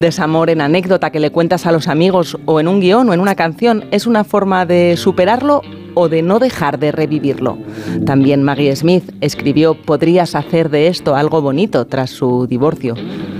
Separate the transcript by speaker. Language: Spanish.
Speaker 1: desamor en anécdota que le cuentas a los amigos o en un guión o en una canción, ¿es una forma de superarlo o de no dejar de revivirlo? También Maggie Smith escribió "Podrías hacer de esto algo bonito" tras su divorcio.